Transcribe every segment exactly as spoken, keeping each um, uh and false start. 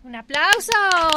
Un aplauso.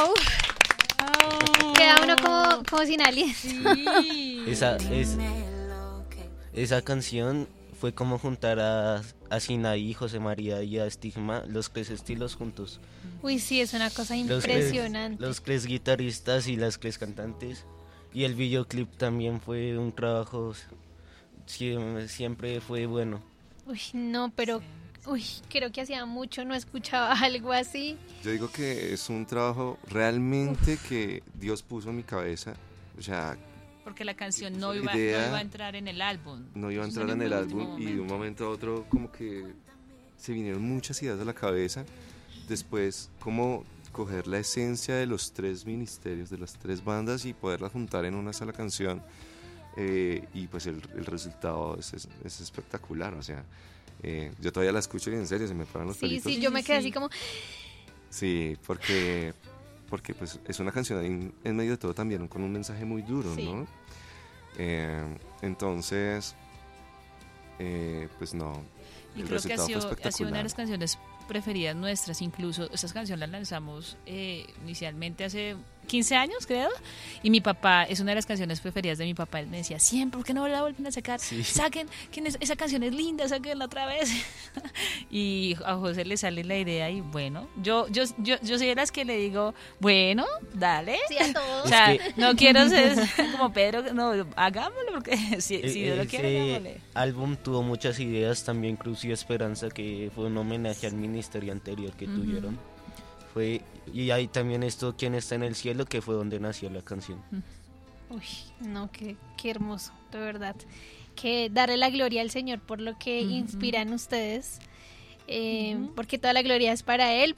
Oh. Queda uno como, como sin aliento. Sí. Esa, es, esa canción fue como juntar a, a Sinaí, José María y a Estigma, los tres estilos juntos. Uy, sí, es una cosa Los impresionante. tres, los tres guitarristas y las tres cantantes. Y el videoclip también fue un trabajo, siempre, siempre fue bueno. Uy, no, pero... Uy, creo que hacía mucho no escuchaba algo así. Yo digo que es un trabajo realmente Uf. que Dios puso en mi cabeza. O sea, porque la canción no iba, idea, no iba a entrar en el álbum. No iba a entrar en el álbum momento. Y de un momento a otro como que se vinieron muchas ideas a la cabeza. Después como coger la esencia de los tres ministerios, de las tres bandas y poderlas juntar en una sola canción. Eh, y pues el, el resultado es, es, es espectacular, o sea... Eh, yo todavía la escucho y en serio se me paran los sí, pelitos. Sí, sí, yo me quedé sí. así como... Sí, porque, porque pues es una canción en, en medio de todo también con un mensaje muy duro, sí. ¿no? Eh, entonces, eh, pues no, y creo que ha sido, ha sido una de las canciones preferidas nuestras, incluso esas canciones las lanzamos eh, inicialmente hace quince años, creo, y mi papá, es una de las canciones preferidas de mi papá, él me decía, siempre, ¿por qué no la vuelven a sacar? Sí. Saquen, ¿quién es? Esa canción es linda, saquenla otra vez. Y a José le sale la idea y bueno, yo yo yo, yo soy de las que le digo, bueno, dale. Sí, a todos. O sea, es que... no quiero ser como Pedro, no, hagámoslo, porque si, e- si Dios lo quiere, hagámosle. El álbum tuvo muchas ideas, también Cruz y Esperanza, que fue un homenaje al ministerio anterior que uh-huh. tuvieron. Fue, y hay también esto, ¿Quién está en el cielo?, que fue donde nació la canción. Uy, no, qué, qué hermoso, de verdad. Que darle la gloria al Señor por lo que uh-huh. inspiran ustedes, eh, uh-huh. porque toda la gloria es para Él,